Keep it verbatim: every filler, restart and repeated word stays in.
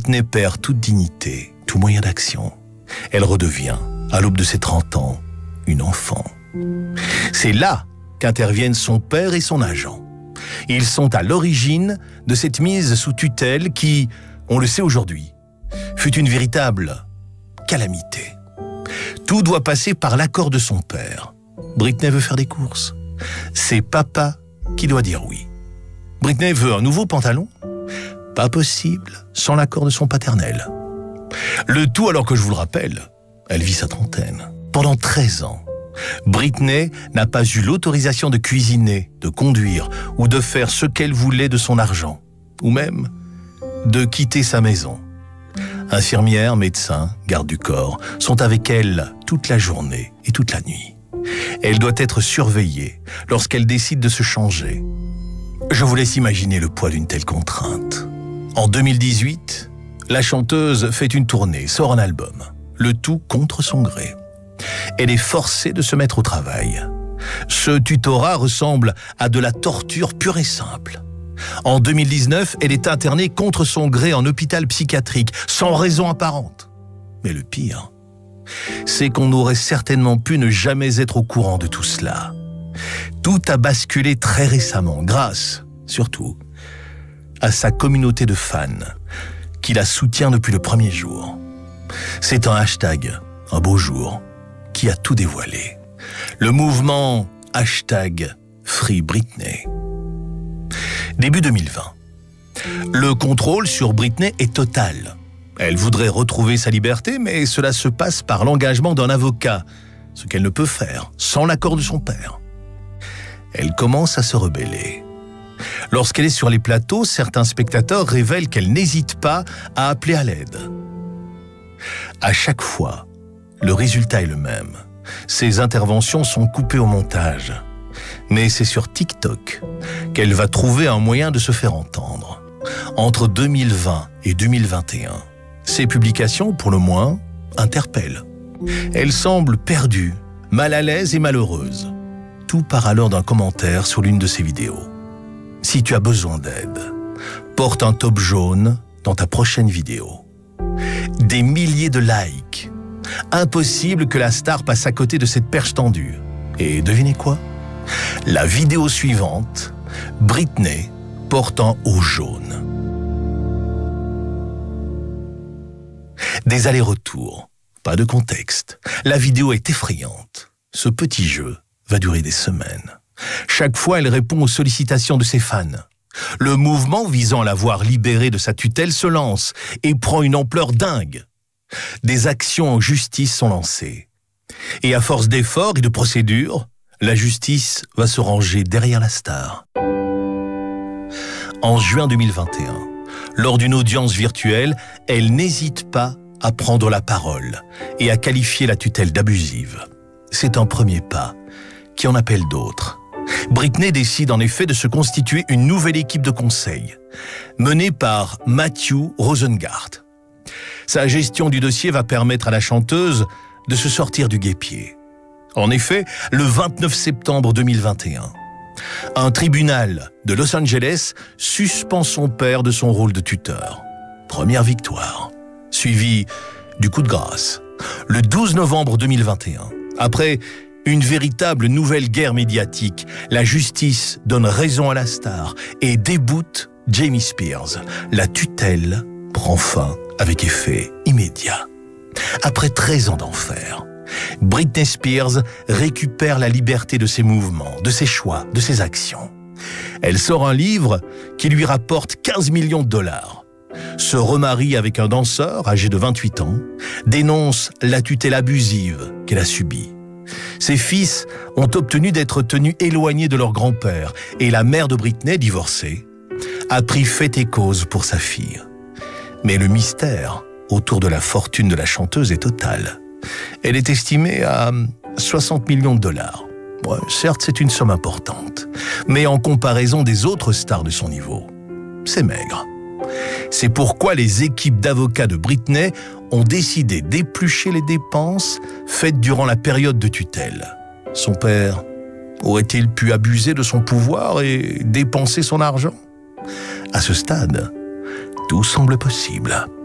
Britney perd toute dignité, tout moyen d'action. Elle redevient, à l'aube de ses trente ans, une enfant. C'est là qu'interviennent son père et son agent. Ils sont à l'origine de cette mise sous tutelle qui, on le sait aujourd'hui, fut une véritable calamité. Tout doit passer par l'accord de son père. Britney veut faire des courses. C'est papa qui doit dire oui. Britney veut un nouveau pantalon. Pas possible sans l'accord de son paternel. Le tout alors que, je vous le rappelle, elle vit sa trentaine. Pendant treize ans, Britney n'a pas eu l'autorisation de cuisiner, de conduire ou de faire ce qu'elle voulait de son argent, ou même de quitter sa maison. Infirmières, médecins, gardes du corps sont avec elle toute la journée et toute la nuit. Elle doit être surveillée lorsqu'elle décide de se changer. Je vous laisse imaginer le poids d'une telle contrainte. En deux mille dix-huit, la chanteuse fait une tournée, sort un album, le tout contre son gré. Elle est forcée de se mettre au travail. Ce tutorat ressemble à de la torture pure et simple. En deux mille dix-neuf, elle est internée contre son gré en hôpital psychiatrique, sans raison apparente. Mais le pire, c'est qu'on aurait certainement pu ne jamais être au courant de tout cela. Tout a basculé très récemment, grâce, surtout, à sa communauté de fans, qui la soutient depuis le premier jour. C'est un hashtag, un beau jour, qui a tout dévoilé. Le mouvement hashtag Free Britney. Début deux mille vingt. Le contrôle sur Britney est total. Elle voudrait retrouver sa liberté, mais cela se passe par l'engagement d'un avocat, ce qu'elle ne peut faire sans l'accord de son père. Elle commence à se rebeller. Lorsqu'elle est sur les plateaux, certains spectateurs révèlent qu'elle n'hésite pas à appeler à l'aide. À chaque fois, le résultat est le même. Ses interventions sont coupées au montage. Mais c'est sur TikTok qu'elle va trouver un moyen de se faire entendre. Entre deux mille vingt et deux mille vingt et un, ses publications, pour le moins, interpellent. Elle semble perdue, mal à l'aise et malheureuse. Tout part alors d'un commentaire sur l'une de ses vidéos. Si tu as besoin d'aide, porte un top jaune dans ta prochaine vidéo. Des milliers de likes. Impossible que la star passe à côté de cette perche tendue. Et devinez quoi ? La vidéo suivante, Britney porte un haut jaune. Des allers-retours, pas de contexte. La vidéo est effrayante. Ce petit jeu va durer des semaines. Chaque fois, elle répond aux sollicitations de ses fans. Le mouvement visant à la voir libérée de sa tutelle se lance et prend une ampleur dingue. Des actions en justice sont lancées. Et à force d'efforts et de procédures, la justice va se ranger derrière la star. En juin deux mille vingt et un, lors d'une audience virtuelle, elle n'hésite pas à prendre la parole et à qualifier la tutelle d'abusive. C'est un premier pas qui en appelle d'autres. Britney décide en effet de se constituer une nouvelle équipe de conseil, menée par Matthew Rosengart. Sa gestion du dossier va permettre à la chanteuse de se sortir du guêpier. En effet, le vingt-neuf septembre deux mille vingt et un, un tribunal de Los Angeles suspend son père de son rôle de tuteur. Première victoire, suivie du coup de grâce. Le douze novembre deux mille vingt et un, après une véritable nouvelle guerre médiatique, la justice donne raison à la star et déboute Jamie Spears. La tutelle prend fin avec effet immédiat. Après treize ans d'enfer, Britney Spears récupère la liberté de ses mouvements, de ses choix, de ses actions. Elle sort un livre qui lui rapporte quinze millions de dollars. Se remarie avec un danseur âgé de vingt-huit ans, dénonce la tutelle abusive qu'elle a subie. Ses fils ont obtenu d'être tenus éloignés de leur grand-père et la mère de Britney, divorcée, a pris fait et cause pour sa fille. Mais le mystère autour de la fortune de la chanteuse est total. Elle est estimée à soixante millions de dollars. Ouais, certes, c'est une somme importante, mais en comparaison des autres stars de son niveau, c'est maigre. C'est pourquoi les équipes d'avocats de Britney ont décidé d'éplucher les dépenses faites durant la période de tutelle. Son père aurait-il pu abuser de son pouvoir et dépenser son argent ? À ce stade, tout semble possible.